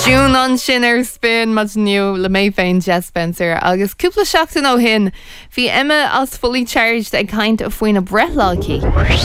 June an sin ar spin mat nniu le mé féin Jess Spencer agus cúpla seachtain ó hin hí Emma as fully charged ag caint a faoin a breithláí.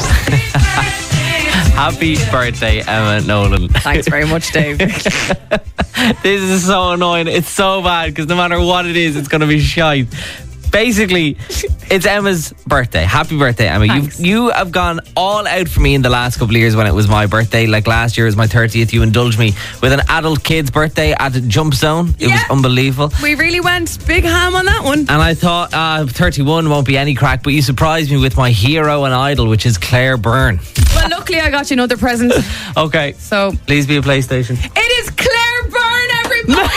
Happy birthday, Emma Nolan. Thanks very much, Dave. This is so annoying. It's so bad because no matter what it is, it's going to be shite. Basically, it's Emma's birthday. Happy birthday, Emma. You have gone all out for me in the last couple of years when it was my birthday. Like last year was my 30th. You indulged me with an adult kid's birthday at Jump Zone. It was unbelievable. We really went big ham on that one. And I thought 31 won't be any crack, but you surprised me with my hero and idol, which is Claire Byrne. Well, luckily I got you another present. Okay. So please be a PlayStation. It is Claire Byrne, everybody!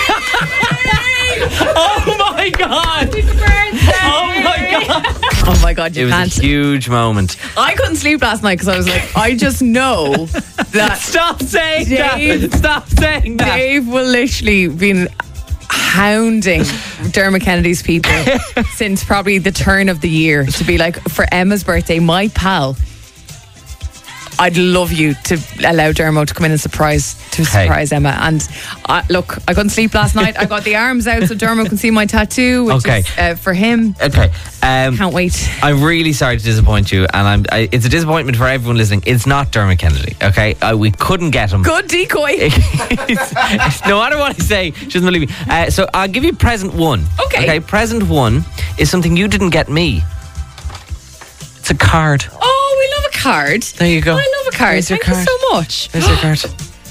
Oh my God! Happy birthday! Oh my God! Oh my God, you it can't. Was a huge moment. I couldn't sleep last night because I was like, I just know that Stop saying that. Stop saying that. Dave will literally been hounding Dermot Kennedy's people since probably the turn of the year to be like, for Emma's birthday, my pal, I'd love you to allow Dermot to come in and surprise Emma. And look, I couldn't sleep last night. I got the arms out so Dermot can see my tattoo, which is for him. Okay. Can't wait. I'm really sorry to disappoint you, and it's a disappointment for everyone listening. It's not Dermot Kennedy, okay? We couldn't get him. Good decoy. No matter what I say, she doesn't believe me. So I'll give you present one. Okay. Present one is something you didn't get me. It's a card. Oh, we love a card. There you go. I love a card. Thank you so much. There's your card.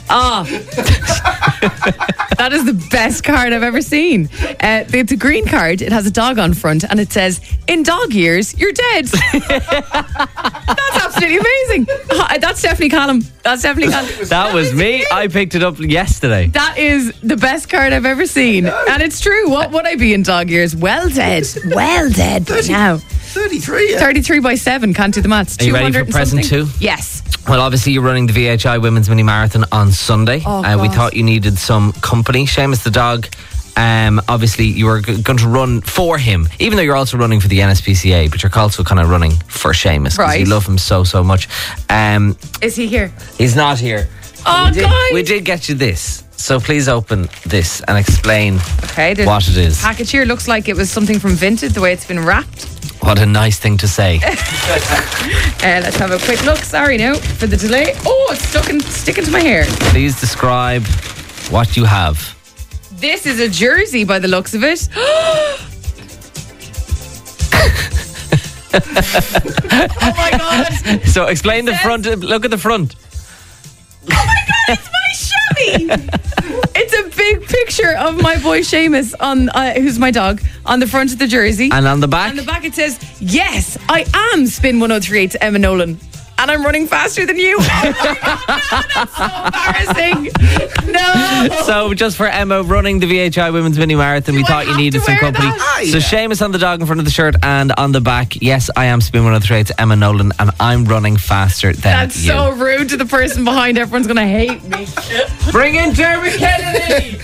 That is the best card I've ever seen. It's a green card. It has a dog on front and it says, in dog years, you're dead. That's absolutely amazing. That's definitely Callum. That was me. I picked it up yesterday. That is the best card I've ever seen. And it's true. What would I be in dog years? Well dead. Well dead by now. 33, yeah. 33 by 7. Can't do the maths. Are you ready for present two? Yes. Well, obviously you're running the VHI Women's Mini Marathon on Sunday. We thought you needed some company. Seamus the dog, obviously you were going to run for him, even though you're also running for the NSPCA, but you're also kind of running for Seamus because you love him so much. Is he here? He's not here. Oh, guys. We did get you this. So please open this and explain what it is. Package here looks like it was something from Vinted, the way it's been wrapped. What a nice thing to say. Let's have a quick look. Sorry now for the delay. Oh, it's sticking to my hair. Please describe what you have. This is a jersey by the looks of it. Oh my God. So explain the front. Look at the front. Oh my God, it's my shabby. It's a big picture of my boy Seamus, who's my dog, on the front of the jersey. And on the back? On the back it says, yes, I am Spin 1038 to Emma Nolan. And I'm running faster than you. Oh my God, that's so embarrassing. No. So just for Emma running the VHI Women's Mini Marathon, we thought you needed some company. So Seamus on the dog in front of the shirt and on the back, yes, I am Spin 103 to Emma Nolan and I'm running faster than That's you. so rude to the person behind. Everyone's going to hate me. Bring in Dermot Kennedy.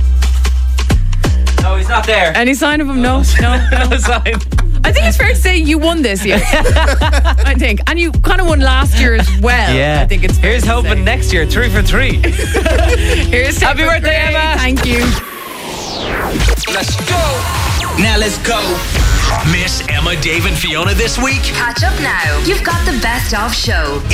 No, he's not there. Any sign of him? No sign. I think it's fair to say you won this year. I think. And you kind of won last year as well. Yeah. I think it's fair. Here's hoping next year, 3 for 3. Here's Happy birthday, Emma. Thank you. Let's go. Now let's go. Miss Emma, Dave and Fiona this week? Catch up now. You've got the best of show.